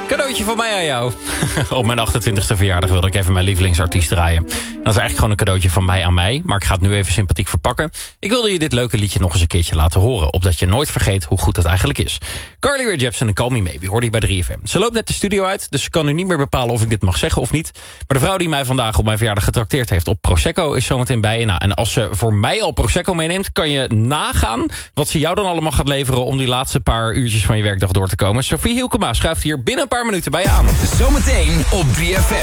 Cadeautje van mij aan jou. Op mijn 28e verjaardag wilde ik even mijn lievelingsartiest draaien. Dat is eigenlijk gewoon een cadeautje van mij aan mij. Maar ik ga het nu even sympathiek verpakken. Ik wilde je dit leuke liedje nog eens een keertje laten horen. Opdat je nooit vergeet hoe goed het eigenlijk is. Carly Rae Jepsen en Call Me Maybe hoorde je bij 3FM. Ze loopt net de studio uit, dus ze kan nu niet meer bepalen of ik dit mag zeggen of niet. Maar de vrouw die mij vandaag op mijn verjaardag getrakteerd heeft op Prosecco is zometeen bij je. Nou, en als ze voor mij al Prosecco meeneemt, kan je nagaan wat ze jou dan allemaal gaat leveren om die laatste paar uurtjes van je werkdag door te komen. Sophie Hielkema schuift hier binnen een paar minuten bij je aan. Zometeen op 3FM.